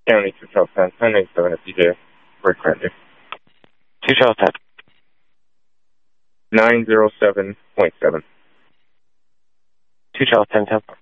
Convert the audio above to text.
County 2 Charles 10, 1087 at DJ. Word currently. 2 Charles 10. 907.7. 2 Charles 10, 10.